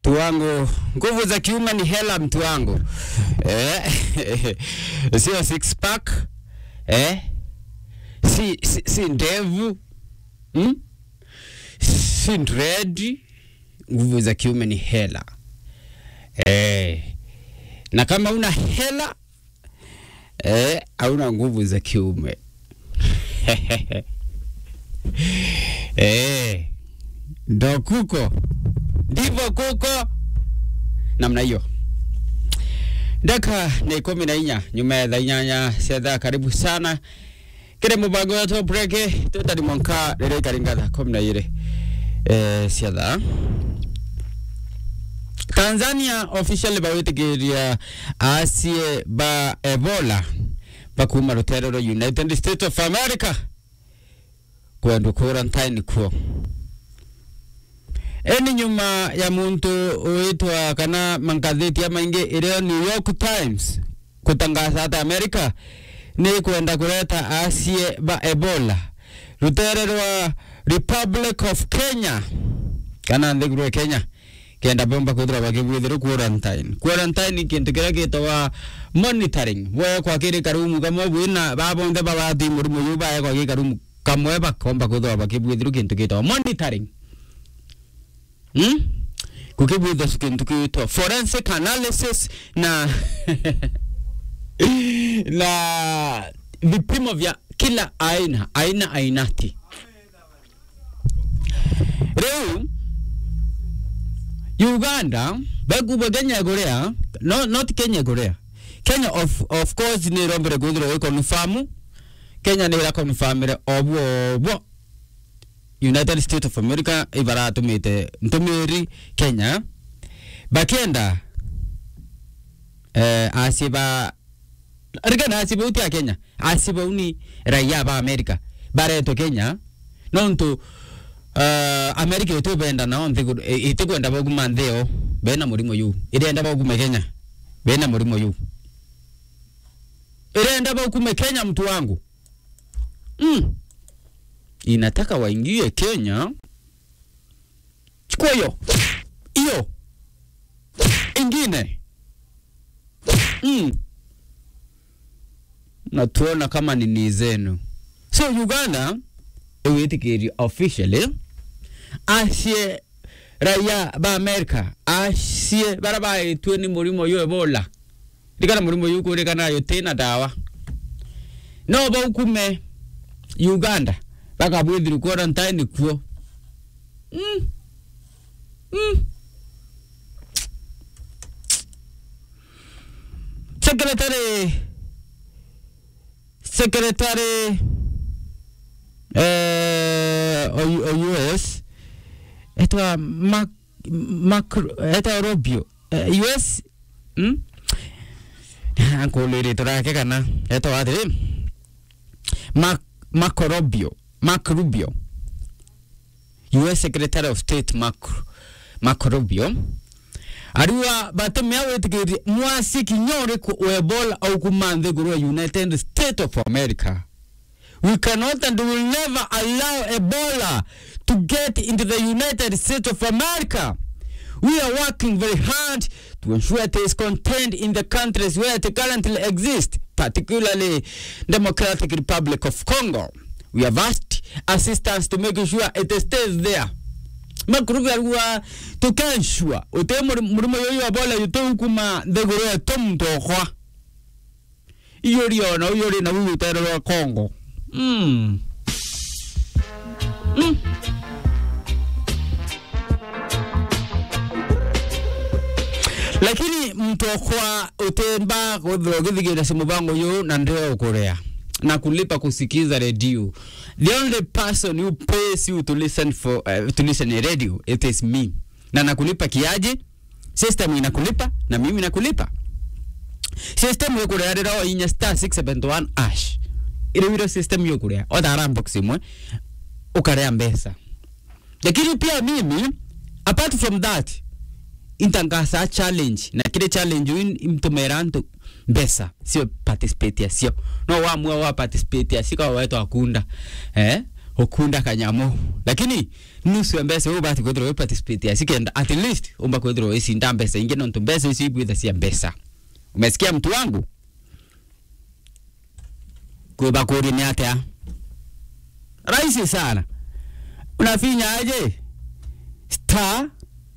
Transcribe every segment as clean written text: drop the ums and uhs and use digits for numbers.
Mtu wangu, nguvu za kiume ni hela mtu wangu. Sio six pack. Si ndevu. Si dread. Nguvu za kiume ni hela. Na kama una hela, hauna nguvu za kiume. Ndo kuko. Ndivyo kuko. Namna hiyo. Daka na 14 nyuma ya dhanyanya siadha karibu sana. Kile mubago ya to breke tutari monka lele karinga 12 siadha. Tanzania officially bawetigeria asie ba Ebola bakuma rotero United States of America kwenda quarantine kwa eni nyuma ya muntu uitwa kana mangazeti ya maingi ileo New York Times kutangaza hata America ni kwenda kuleta asie ba Ebola rotero wa Republic of Kenya kana ndegro Kenya kenda bomba kudra bakibwithiro quarantine kintu kira gitwa monitoring bwa kwa kiri karumu kama bwina babonde babati murimu yuba kwa kiri karumu kamwe bakomba kudra bakibwithiro kintu gitwa monitoring kukibwithiro kintu gitwa forensic analysis na na vipimo vya kila ainati leo Uganda, baguba Kenya Korea, not Kenya Korea. Kenya of course ni rombere gudro confirm. Kenya ni la confirm obo United States of America ibara tumite ntumiri Kenya. Bakenda asiba arigana asiba uti Kenya. Asiba uni raia ba America. Bare to Kenya. Nonto America yote benda na onthego itekwenda baguma ndeo bena murimo yu irenda baguma Kenya bena murimo yu irenda baguma Kenya mtu wangu inataka waingie Kenya chukua hiyo ingine na tuona kama ni zenu so Uganda ewetikiri officially asie raia ba America asie barabai tueni murimo yo Ebola dikana murimo yuko rekana yo tena dawa no ba ukume Uganda baka bwidhiru quarantine kuo Secretary US etwa eta Rubio US anko lere torake kana etwa adre Marco Rubio US Secretary of State Marco Rubio ariwa batemya wetikiri mwasi kinyore ku Ebola au kumande guru United States of America. We cannot and will never allow Ebola to get into the United States of America. We are working very hard to ensure it is contained in the countries where it currently exists, particularly Democratic Republic of Congo. We have asked assistance to make sure it stays there. Makrubi alikuwa tukanshua utemuri murimo yoyo Ebola yuto hukuma ndegoro tomtokhwa iyori na huyu utero wa Congo. Lakini mtokwa utemba kudhigida simu bango yu na ndio Korea na kulipa kusikiza radio. The only person who pays you to listen to listen a radio, it is me. Na nakulipa kiaje? System inakulipa na mimi nakulipa. System yako ya radio inya *671 #. Ile video system yako ya odara box imwe ukarea mbesa. Lakini pia mimi apart from that intangasa challenge na kile challenge imtomeranto mbesa sio participate sio no wa participate sio kwa watu akunda okunda kanyamo lakini nusu ya mbesa ubati kwethira participate asikenda at least umba kwethira isinda mbesa inge nonto mbesa isibwitha cia mbesa. Umesikia mtu wangu? Kweba kodi ni atia rahisi sana. Unafinya aje star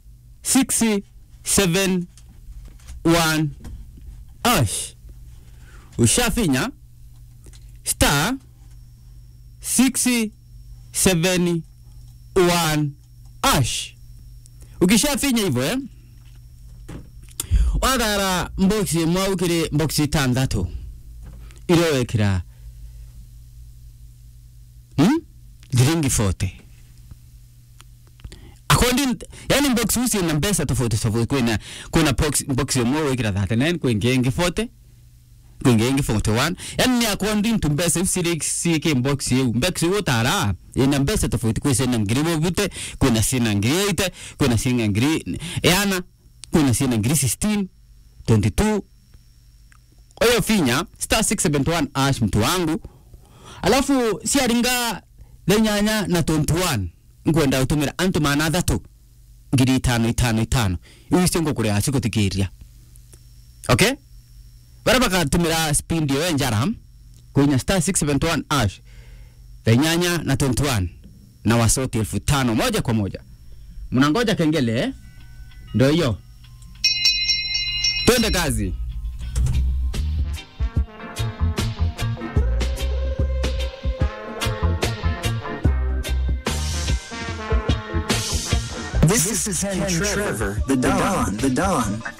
671 ash. Ushafinya star 671 ash. Ukishafinya hivyo wadara mboxi mwaukire mboxi tandatu ilowekira giringi 40 according yani box usi na pesa tofauti kuna box mwawekira 39 kwengenge 40 kwengenge 41 yani ni according to pesa usi ke box yeu box wotara ina pesa tofauti kwa sina ngiribo bute kuna sina ngiri kuna sina ngiri yana kuna sina ngiri 16 22 oyo finya star 671 ash mtu wangu. Alafu siaringa lenyanya na 21 ngwenda utumira antuma na thatu ngiri 5 iwisengo kure asiko tikiria. Okay, barabaka tumira spindi yo enjaram kunya star 671 ash lenyanya na 21 na wasoti 5,000 moja kwa moja. Mnangoja kengele ndio hiyo. Twende kazi. This is Henry Trevor, the Don.